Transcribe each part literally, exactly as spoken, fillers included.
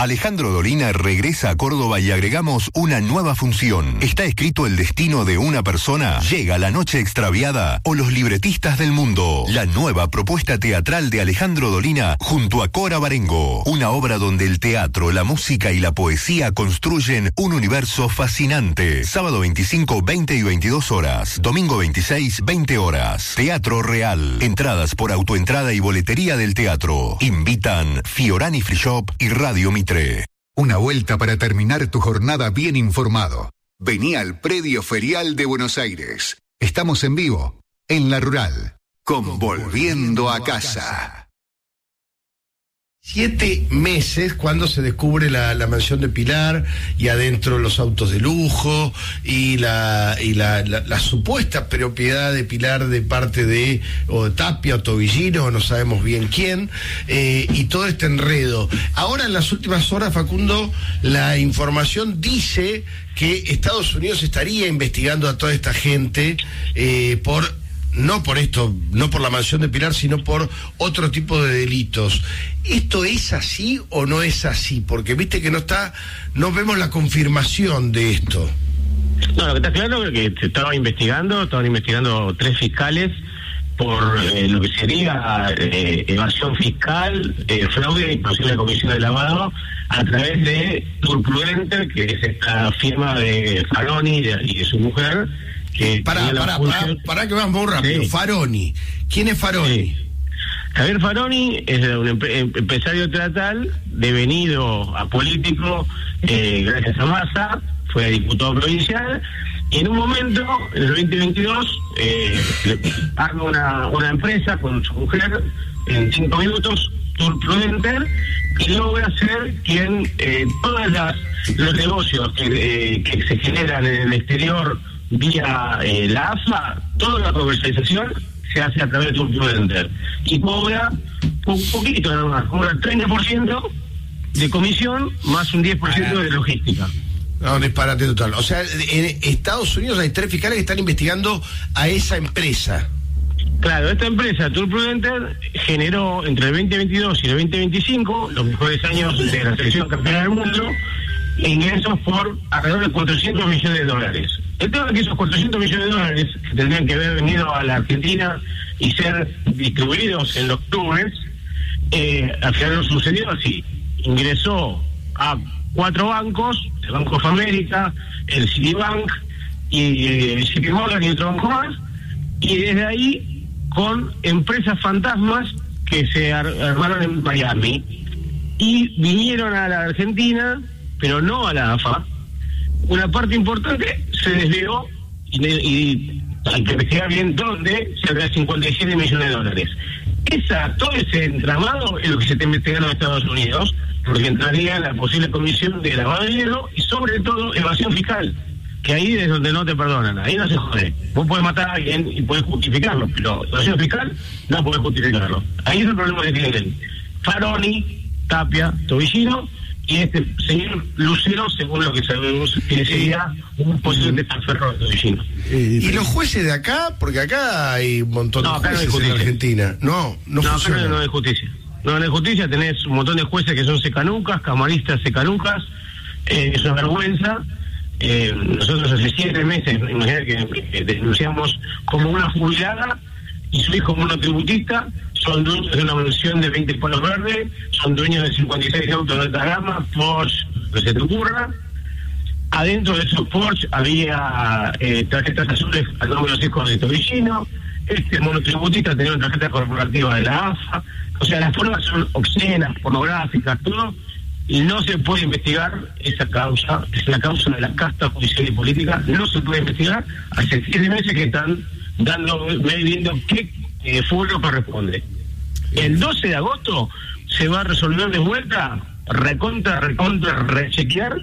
Alejandro Dolina regresa a Córdoba y agregamos una nueva función. ¿Está escrito el destino de una persona? Llega La Noche Extraviada o Los Libretistas del Mundo. La nueva propuesta teatral de Alejandro Dolina junto a Cora Barengo. Una obra donde el teatro, la música y la poesía construyen un universo fascinante. Sábado veinticinco, veinte y veintidós horas. Domingo veintiséis, veinte horas. Teatro Real. Entradas por autoentrada y boletería del teatro. Invitan Fiorani Free Shop y Radio Mitre. Una vuelta para terminar tu jornada bien informado. Vení al Predio Ferial de Buenos Aires. Estamos en vivo, en La Rural, con Volviendo a Casa. Siete meses cuando se descubre la, la mansión de Pilar y adentro los autos de lujo y la y la, la, la supuesta propiedad de Pilar de parte de o de Tapia o Tobillino, no sabemos bien quién, eh, y todo este enredo. Ahora en las últimas horas, Facundo, la información dice que Estados Unidos estaría investigando a toda esta gente eh, por... no por esto, no por la mansión de Pilar, sino por otro tipo de delitos. ¿Esto es así o no es así? Porque viste que no está, no vemos la confirmación de esto. No, lo que está claro es que se estaba investigando, estaban investigando tres fiscales por eh, lo que sería eh, evasión fiscal, eh, fraude y posible comisión de lavado a través de Tour Prudenter, que es esta firma de Faroni y de, y de su mujer. Que para, para, para, para que vamos muy rápido. Sí. Faroni. ¿Quién es Faroni? Sí. Javier Faroni es un empre- empresario teatral devenido a político eh, gracias a Massa, fue diputado provincial y en un momento, en el veinte veintidós, eh, arma una, una empresa con su mujer en cinco minutos, Tour Prudenter, y logra ser quien eh, todos los negocios que, eh, que se generan en el exterior vía eh, la A F A, toda la comercialización se hace a través de un Prudenter y cobra un poquito, nada más, cobra el treinta por ciento de comisión más un diez por ciento de logística. No, disparate total. O sea, en Estados Unidos hay tres fiscales que están investigando a esa empresa. Claro, esta empresa, Tour Prudenter, generó entre el veinte veintidós y el veinte veinticinco, los mejores años de la selección campeona del mundo, ingresos por alrededor de cuatrocientos millones de dólares. El tema es que esos cuatrocientos millones de dólares que tendrían que haber venido a la Argentina y ser distribuidos en los clubes, eh, al final no sucedió así. Ingresó a cuatro bancos, el Banco of America, el Citibank y el J P Morgan y otro banco más, y desde ahí con empresas fantasmas que se ar- armaron en Miami y vinieron a la Argentina, pero no a la A F A. Una parte importante se desvió y, y hay que investigar bien dónde, cerca de cincuenta y siete millones de dólares. Esa, todo ese entramado es lo que se está investigando en Estados Unidos, porque entraría en la posible comisión de lavado de dinero y sobre todo evasión fiscal, que ahí es donde no te perdonan, ahí no se jode. Vos podés matar a alguien y podés justificarlo, pero evasión fiscal no podés justificarlo. Ahí es el problema que tienen Faroni, Tapia, Tobillino y este señor Lucero, según lo que sabemos, que sería un posible desperferro de Tobillino. ¿Y los jueces de acá? Porque acá hay un montón no, de jueces no en Argentina. No, no, no funciona. Acá no hay justicia. No, en justicia tenés un montón de jueces que son secanucas, camaristas secanucas, eh, es una vergüenza. Eh, nosotros hace siete meses, imagínate que eh, denunciamos como una jubilada y su hijo monotributista, son dueños de una mansión de veinte palos verdes, son dueños de cincuenta y seis autos de alta gama, Porsche, lo que se te ocurra. Adentro de esos Porsche había eh, tarjetas azules a nombre de los hijos de Tobillino. Este monotributista tenía una tarjeta corporativa de la A F A. O sea, las pruebas son obscenas, pornográficas, todo, y no se puede investigar esa causa, es la causa de la casta judicial y política, no se puede investigar. Hace siete meses que están dando, viendo qué eh, foro corresponde. El doce de agosto se va a resolver de vuelta, recontra, recontra, rechequear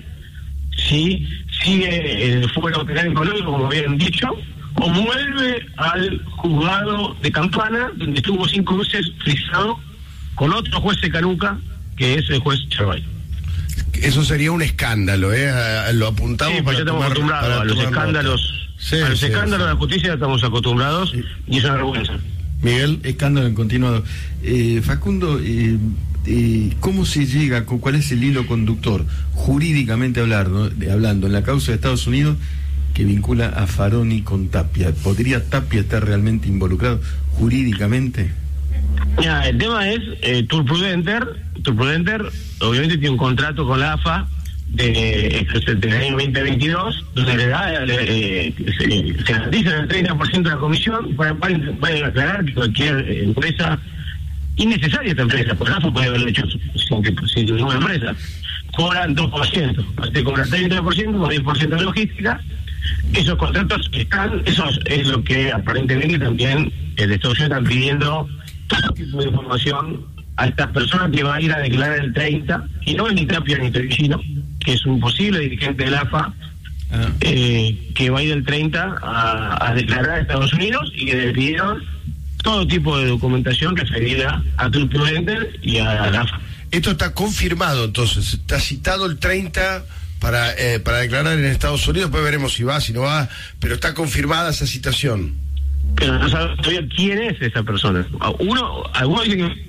si sigue el fuero penal económico, como habían dicho, o vuelve al juzgado de Campana, donde estuvo cinco meses frisado con otro juez de Canuca, que es el juez Chervay. Eso sería un escándalo, ¿eh? Lo apuntamos. Sí, para ya estamos tomar, acostumbrados a los escándalos. Sí, a los sí, escándalos sí. de la justicia estamos acostumbrados sí. y es una vergüenza. Miguel. Escándalo en continuado. Eh, Facundo, eh, eh, ¿cómo se llega, cuál es el hilo conductor, jurídicamente hablando, hablando, en la causa de Estados Unidos que vincula a Faroni con Tapia? ¿Podría Tapia estar realmente involucrado jurídicamente? Ya, el tema es eh, Tour Prudenter. Tour Prudenter obviamente tiene un contrato con la A F A de, del año veinte veintidós, donde le da, eh, se, se garantiza el treinta por ciento de la comisión. Pueden aclarar que cualquier empresa, innecesaria esta empresa, porque la A F A puede haberlo hecho sin, sin ninguna empresa, cobran dos por ciento, te cobran treinta por ciento con diez por ciento de logística. Esos contratos están, eso es lo que aparentemente también el Estados Unidos están pidiendo todo tipo de información a estas personas que va a ir a declarar el treinta, y no es ni Tapia ni Perugino, que es un posible dirigente de la A F A, ah. eh, que va a ir el treinta a, a declarar a Estados Unidos, y que le pidieron todo tipo de documentación referida a Tour Prudenter y a la A F A. Esto está confirmado, entonces, está citado el treinta para eh, para declarar en Estados Unidos, después veremos si va, si no va, pero está confirmada esa citación. Pero no sabemos todavía quién es esa persona. Uno, algunos dicen que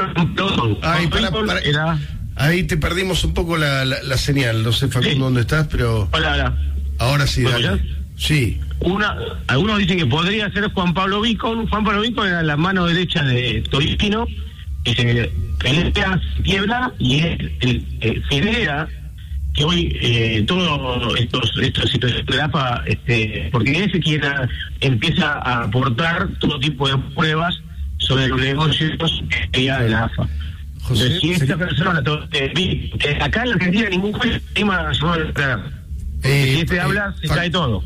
Ay, para, para, era... ahí te perdimos un poco la, la, la señal, no sé, Facundo, sí. ¿Dónde estás? Pero hola, hola. Ahora sí, dale. Sí. Una, algunos dicen que podría ser Juan Pablo Vicon. Juan Pablo Vicon era la mano derecha de Torino, que se pelea, se quiebra, y es el, el Fidea, que hoy eh, todos estos estos situaciones de la A F A, este, porque ese quien empieza a aportar todo tipo de pruebas sobre los negocios de la A F A. José, Entonces, si esta persona, eh, eh, acá en la Argentina ningún juez tema se va a declarar. Eh, si este eh, habla, se cae todo.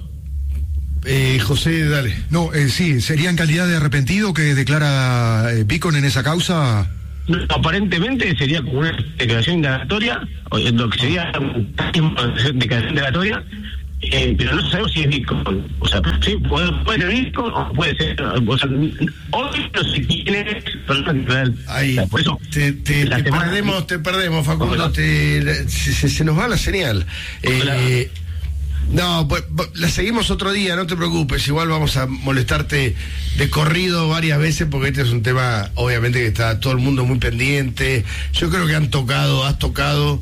Eh, José, dale. No, eh, sí, ¿sería en calidad de arrepentido que declara eh, Vicon en esa causa? No, aparentemente sería como una declaración indagatoria, o lo que sería una declaración indagatoria, eh, pero no sabemos si es Vicon. O sea, sí, puede, puede ser Vicon o puede ser. O sea, hoy no sé quién es. Ahí, o sea, por eso, te, te, te semana, perdemos, te perdemos, Facundo. Te, se, se nos va la señal. Eh, No, pues la seguimos otro día, no te preocupes, igual vamos a molestarte de corrido varias veces porque este es un tema, obviamente, que está todo el mundo muy pendiente. Yo creo que han tocado, has tocado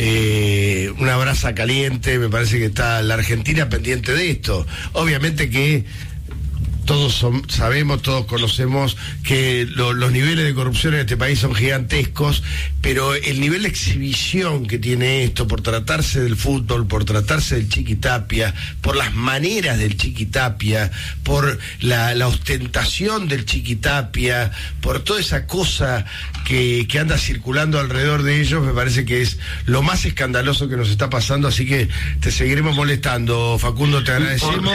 eh, una brasa caliente, me parece que está la Argentina pendiente de esto. Obviamente que todos son, sabemos, todos conocemos que lo, los niveles de corrupción en este país son gigantescos, pero el nivel de exhibición que tiene esto, por tratarse del fútbol, por tratarse del Chiqui Tapia, por las maneras del Chiqui Tapia, por la, la ostentación del Chiqui Tapia, por toda esa cosa que, que anda circulando alrededor de ellos, me parece que es lo más escandaloso que nos está pasando, así que te seguiremos molestando, Facundo, te agradecemos.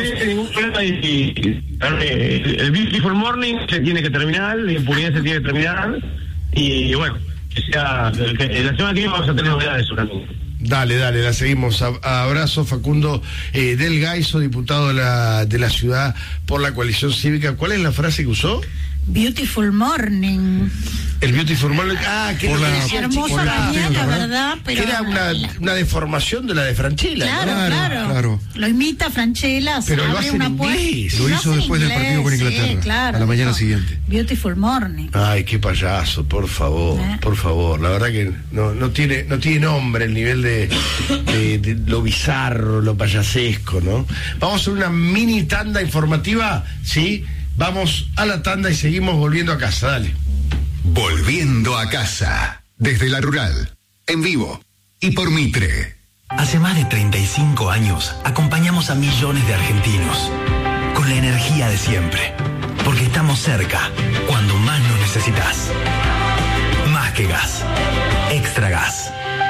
El Beautiful Morning se tiene que terminar, la impunidad se tiene que terminar, y bueno, que sea, que la semana que viene vamos a tener novedades seguramente. Dale, dale, la seguimos. A, abrazo, Facundo eh, del Gaiso, diputado de la, de la ciudad por la coalición cívica. ¿Cuál es la frase que usó? Beautiful Morning. El Beautiful Morning. Ah, que por la, la, hermosa mañana, ¿verdad? Pero que era una, una deformación de la de Franchella. Claro, ¿no? claro, claro. Lo imita Franchella, pero abre lo hace una en inglés. Lo hizo después inglés, del partido con Inglaterra. Sí, claro, a la mañana no. siguiente. Beautiful Morning. Ay, qué payaso, por favor, ¿Eh? por favor. La verdad que no, no tiene, no tiene nombre el nivel de, de, de lo bizarro, lo payasesco, ¿no? Vamos a hacer una mini tanda informativa, ¿sí? Vamos a la tanda y seguimos volviendo a casa, dale. Volviendo a casa, desde la rural, en vivo y por Mitre. Hace más de treinta y cinco años acompañamos a millones de argentinos con la energía de siempre, porque estamos cerca cuando más nos necesitas. Más que gas, Extra Gas.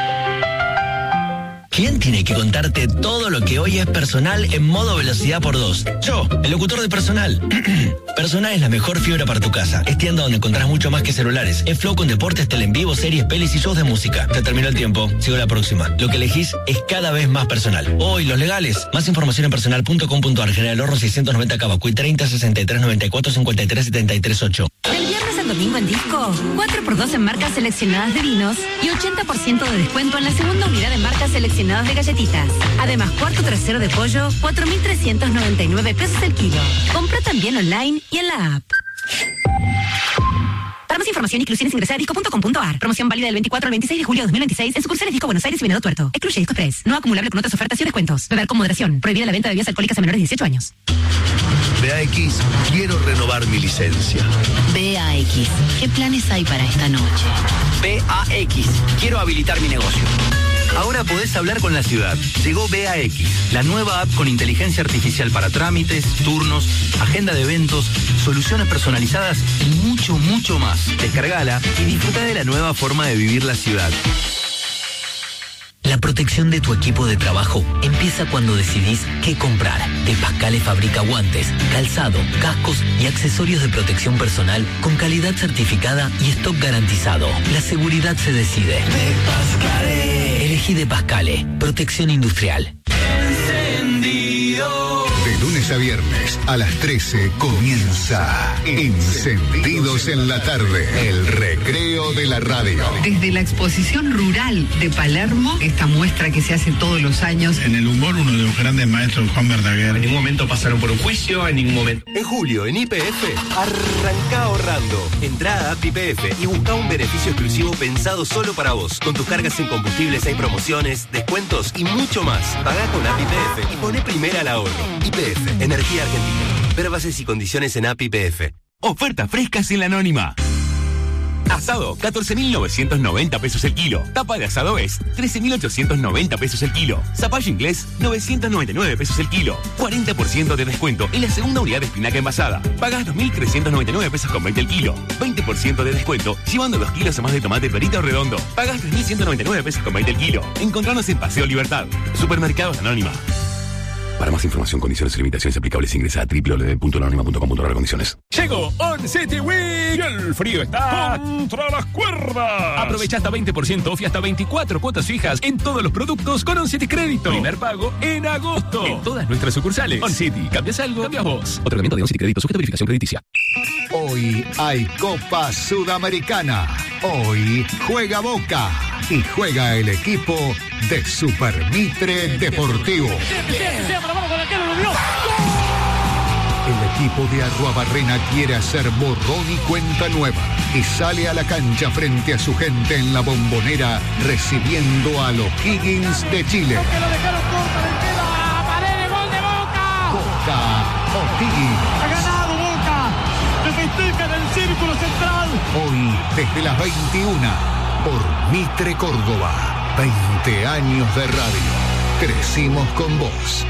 ¿Quién tiene que contarte todo lo que hoy es Personal en modo velocidad por dos? Yo, el locutor de Personal. Personal es la mejor fibra para tu casa. Es tienda donde encontrás mucho más que celulares. Es Flow con deportes, tele en vivo, series, pelis y shows de música. Te terminó el tiempo. Sigo la próxima. Lo que elegís es cada vez más Personal. Hoy, los legales. Más información en personal punto com punto ar. General Horro seiscientos noventa Cabacuy treinta sesenta y tres noventa y cuatro cincuenta y tres setenta y tres ocho. Del viernes al domingo en Disco, cuatro por dos en marcas seleccionadas de vinos y ochenta por ciento de descuento en la segunda unidad de marcas seleccionadas de galletitas. Además, cuarto trasero de pollo, cuatro mil trescientos noventa y nueve pesos el kilo. Compra también online y en la app. Para más información e inclusiones ingresa a disco punto com punto a r. Promoción válida del veinticuatro al veintiséis de julio de dos mil veintiséis en sucursales Disco Buenos Aires y Venado Tuerto. Excluye Disco Express. No acumulable con otras ofertas y descuentos. Beber con moderación. Prohibida la venta de bebidas alcohólicas a menores de dieciocho años. B A X, quiero renovar mi licencia. B A X, ¿qué planes hay para esta noche? B A X, quiero habilitar mi negocio. Ahora podés hablar con la ciudad. Llegó B A X, la nueva app con inteligencia artificial para trámites, turnos, agenda de eventos, soluciones personalizadas y mucho, mucho más. Descargala y disfruta de la nueva forma de vivir la ciudad. La protección de tu equipo de trabajo empieza cuando decidís qué comprar. De Pascale fabrica guantes, calzado, cascos y accesorios de protección personal con calidad certificada y stock garantizado. La seguridad se decide. De Pascale. Elegí De Pascale. Protección industrial. Encendido. De lunes a viernes a las trece comienza Encendidos en la tarde, el recreo de la radio. Desde la exposición rural de Palermo, esta muestra que se hace todos los años. En el humor, uno de los grandes maestros, Juan Verdaguer. En ningún momento pasaron por un juicio, en ningún momento. En julio, en Y P F, arranca ahorrando. Entrá a app Y P F y busca un beneficio exclusivo pensado solo para vos. Con tus cargas en combustibles hay promociones, descuentos y mucho más. Pagá con app Y P F y poné primera al ahorro. Y P F, Energía Argentina. Ver bases y condiciones en app Y P F. Ofertas frescas en la Anónima. Asado, catorce mil novecientos noventa pesos el kilo. Tapa de asado es trece mil ochocientos noventa pesos el kilo. Zapallo inglés, novecientos noventa y nueve pesos el kilo. cuarenta por ciento de descuento en la segunda unidad de espinaca envasada. Pagás dos mil trescientos noventa y nueve pesos con veinte el kilo. veinte por ciento de descuento llevando dos kilos o más de tomate perita o redondo. Pagás tres mil ciento noventa y nueve pesos con veinte el kilo. Encontrarnos en Paseo Libertad. Supermercados Anónima. Para más información, condiciones y limitaciones aplicables, ingresa a doble u doble u doble u punto anónima punto com punto a r condiciones. Llegó On City Week y el frío está contra las cuerdas. Aprovecha hasta veinte por ciento off y hasta veinticuatro cuotas fijas en todos los productos con On City Crédito. Primer pago en agosto en todas nuestras sucursales. On City, cambias algo, cambias vos. Otorgamiento de On City Crédito sujeto a verificación crediticia. Hoy hay Copa Sudamericana. Hoy juega Boca y juega el equipo de Super Mitre Deportivo. El equipo de Arruabarrena quiere hacer borrón y cuenta nueva y sale a la cancha frente a su gente en la Bombonera recibiendo a los Higgins de Chile. Boca O'Higgins. Ha ganado Boca. Se festeja en el círculo central. Hoy desde las veintiuna por Mitre Córdoba. veinte años de radio. Crecimos con vos.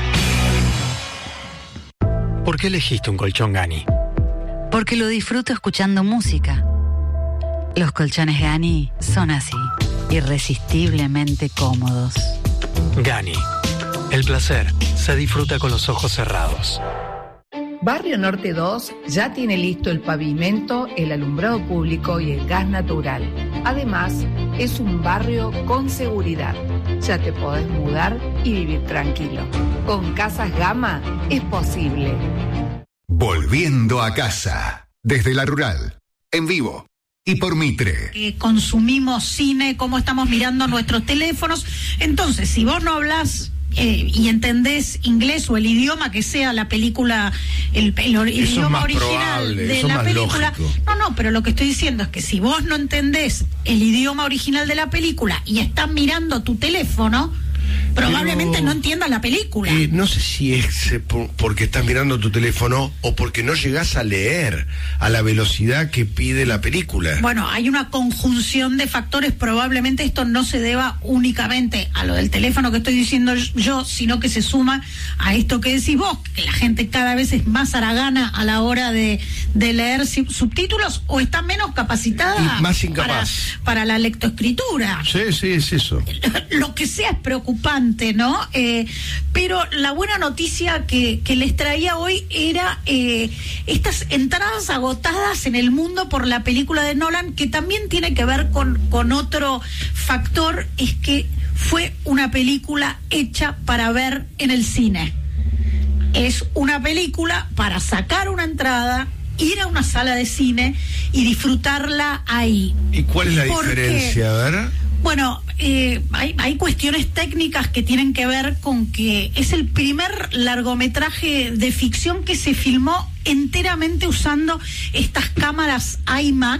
¿Por qué elegiste un colchón Gani? Porque lo disfruto escuchando música. Los colchones Gani son así, irresistiblemente cómodos. Gani, el placer se disfruta con los ojos cerrados. Barrio Norte dos ya tiene listo el pavimento, el alumbrado público y el gas natural. Además, es un barrio con seguridad. Ya te podés mudar y vivir tranquilo. Con Casas Gama es posible. Volviendo a casa, desde la rural, en vivo y por Mitre. Eh, consumimos cine, cómo estamos mirando nuestros teléfonos. Entonces, si vos no hablás eh, y entendés inglés o el idioma que sea la película, el, el, el idioma original probable, de la película. Lógico. No, no, pero lo que estoy diciendo es que si vos no entendés el idioma original de la película y estás mirando tu teléfono, probablemente Pero, no entiendas la película. Eh, no sé si es eh, por, porque estás mirando tu teléfono o porque no llegás a leer a la velocidad que pide la película. Bueno, hay una conjunción de factores. Probablemente esto no se deba únicamente a lo del teléfono que estoy diciendo yo, sino que se suma a esto que decís vos, que la gente cada vez es más haragana a la hora de, de leer subtítulos o está menos capacitada y más incapaz para, para la lectoescritura. Sí, sí, es eso. Lo que sea es preocupante, ¿no? Eh, pero la buena noticia que, que les traía hoy era eh, estas entradas agotadas en el mundo por la película de Nolan, que también tiene que ver con, con otro factor, es que fue una película hecha para ver en el cine. Es una película para sacar una entrada, ir a una sala de cine y disfrutarla ahí. ¿Y cuál es la Porque, diferencia, verdad? Bueno, eh, hay, hay cuestiones técnicas que tienen que ver con que es el primer largometraje de ficción que se filmó enteramente usando estas cámaras IMAX,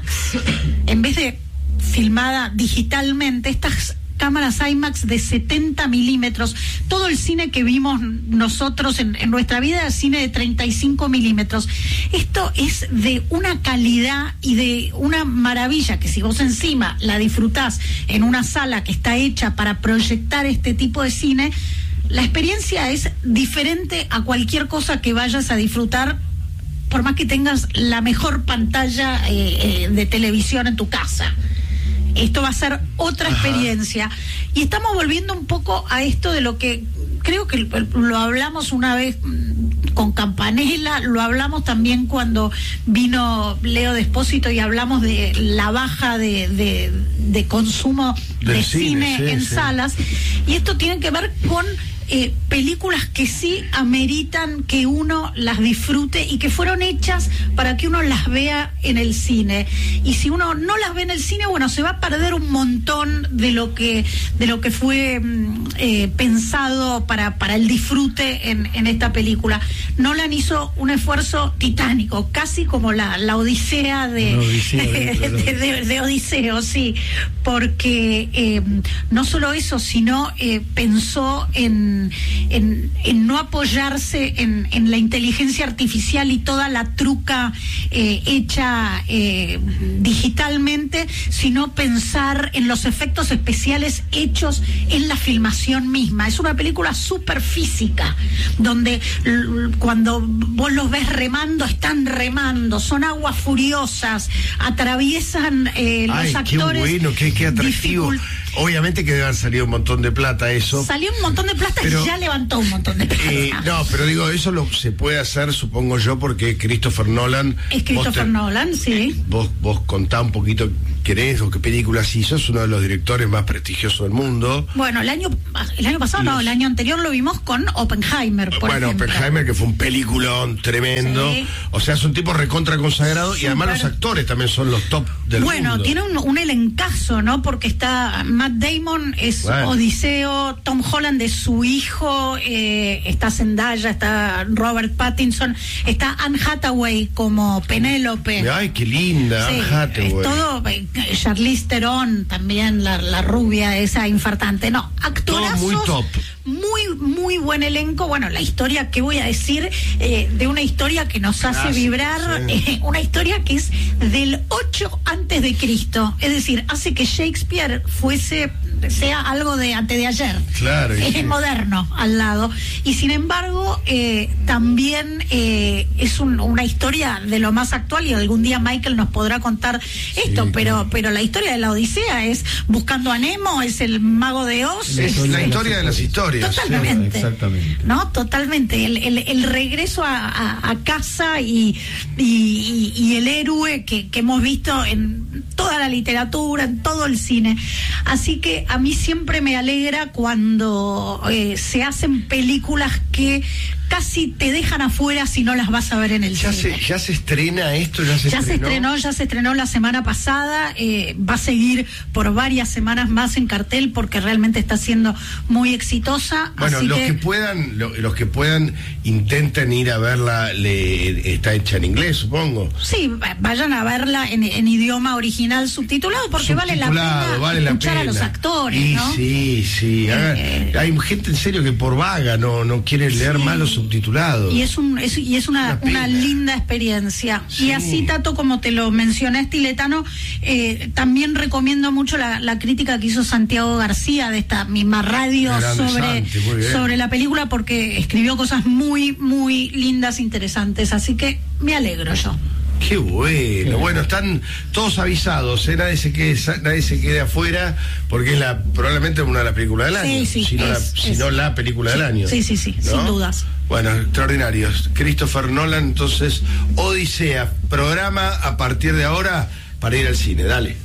en vez de filmada digitalmente, estas cámaras IMAX de setenta milímetros. Todo el cine que vimos nosotros en, en nuestra vida es cine de treinta y cinco milímetros. Esto es de una calidad y de una maravilla que si vos encima la disfrutás en una sala que está hecha para proyectar este tipo de cine, la experiencia es diferente a cualquier cosa que vayas a disfrutar, por más que tengas la mejor pantalla eh, eh, de televisión en tu casa. Esto va a ser otra Ajá. experiencia. Y estamos volviendo un poco a esto de lo que creo que lo hablamos una vez con Campanella, lo hablamos también cuando vino Leo Despósito y hablamos de la baja de, de, de consumo Del de cine, cine sí, en sí. salas. Y esto tiene que ver con Eh, películas que sí ameritan que uno las disfrute y que fueron hechas para que uno las vea en el cine. Y si uno no las ve en el cine, bueno, se va a perder un montón de lo que de lo que fue eh, pensado para, para el disfrute en, en esta película. Nolan hizo un esfuerzo titánico, casi como la, la Odisea de, Odisea, de, de, de, de Odiseo, sí, porque eh, no solo eso, sino eh, pensó en En, en no apoyarse en, en la inteligencia artificial y toda la truca eh, hecha eh, digitalmente, sino pensar en los efectos especiales hechos en la filmación misma. Es una película súper física, donde l- cuando vos los ves remando, están remando, son aguas furiosas, atraviesan eh, los Ay, actores. Qué bueno, qué, qué atractivo. Dificult- Obviamente que debe haber salido un montón de plata eso. Salió un montón de plata pero, y ya levantó un montón de plata. Eh, no, pero digo, eso lo se puede hacer, supongo yo, porque Christopher Nolan... Es Christopher te, Nolan, sí. Vos, vos contá un poquito quién es o qué películas hizo, es uno de los directores más prestigiosos del mundo. Bueno, el año el año pasado, Los, no, el año anterior lo vimos con Oppenheimer, por Bueno, ejemplo. Oppenheimer, que fue un peliculón tremendo. Sí. O sea, es un tipo recontra consagrado. Super. Y además los actores también son los top del bueno, mundo. Bueno, tiene un, un elencazo, ¿no? Porque está Matt Damon, es bueno. Odiseo, Tom Holland es su hijo, eh, está Zendaya, está Robert Pattinson, está Anne Hathaway como Penélope. Ay, qué linda, sí, Anne Hathaway. Es todo, eh, Charlize Theron también, la, la rubia esa infartante. No, actorazos. Todo muy top. Muy, muy buen elenco. Bueno, la historia, ¿qué voy a decir? Eh, de una historia que nos hace Gracias, vibrar, sí. eh, una historia que es del ocho antes de Cristo. Es decir, hace que Shakespeare fuese, sea algo de antes de ayer. Claro. Es sí. moderno al lado. Y sin embargo, eh, también eh, es un, una historia de lo más actual, y algún día Michael nos podrá contar esto, sí, pero, claro. pero la historia de la Odisea es Buscando a Nemo, es el Mago de Oz. Es, es la historia de las historias. Totalmente. Sí, exactamente. ¿No? Totalmente. El, el, el regreso a, a, a casa y, y, y el héroe que, que hemos visto en toda la literatura, en todo el cine. Así que a mí siempre me alegra cuando eh, se hacen películas que casi te dejan afuera si no las vas a ver en el ya cine. Se, ¿Ya se estrena esto? ¿Ya se ya estrenó? se estrenó, ya se estrenó la semana pasada, eh, va a seguir por varias semanas más en cartel porque realmente está siendo muy exitosa. Bueno, así los que... que puedan, lo, los que puedan intenten ir a verla, le, está hecha en inglés, supongo. Sí, vayan a verla en, en idioma original subtitulado porque subtitulado, vale la pena vale la escuchar pena. a los actores, y, ¿no? Sí, sí, eh, hay gente en serio que por vaga no, no quiere leer sí. más los subtitulados. Y es un es, y es una, una, una linda experiencia. Sí. Y así, Tato, como te lo mencioné, Stiletano, eh, también recomiendo mucho la, la crítica que hizo Santiago García de esta misma radio sobre, Santi, sobre la película, porque escribió cosas muy, muy lindas, interesantes. Así que me alegro yo. Qué bueno, bueno, están todos avisados, ¿eh? nadie se quede, nadie se quede afuera, porque es la probablemente una de las películas del año, sí, sí, si no, es, la, es. si no la película sí, del año. Sí, sí, sí, ¿no? sin dudas. Bueno, extraordinarios. Christopher Nolan, entonces, Odisea, programa a partir de ahora para ir al cine, dale.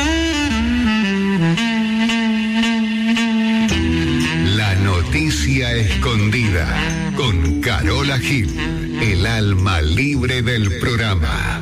La noticia escondida con Carola Gil, el alma libre del programa.